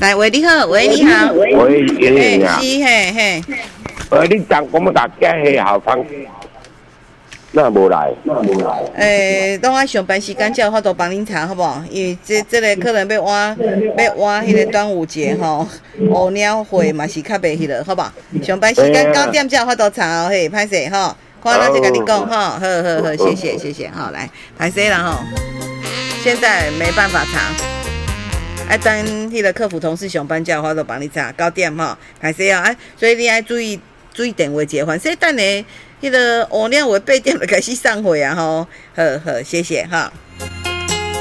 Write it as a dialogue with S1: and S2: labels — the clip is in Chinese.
S1: 来，喂，你好，喂，你好，
S2: 喂，爷爷呀，
S1: 是嘿。
S2: 你讲我们大家去校方，那无来。
S1: 拢爱上班时间才有法度帮恁查，好不好？因为这个可能要换迄个端午节吼，候鸟会嘛是较袂迄落，好不好？上班时间9点才有法度查哦，嘿，歹势吼，看咱就甲你讲吼，好，谢谢，好来，歹势啦吼，现在没办法查，等迄个客服同事上班才有法度帮你查，9点吼，歹势啊，所以你爱注意电话一个，反正等下迄个候鸟会8点就开始送货啊吼，好，谢谢哈。